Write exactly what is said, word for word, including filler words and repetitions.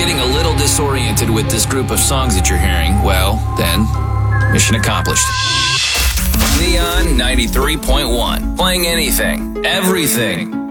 getting a little disoriented with this group of songs that you're hearing, well, then, mission accomplished. Neon ninety-three point one. Playing anything, everything.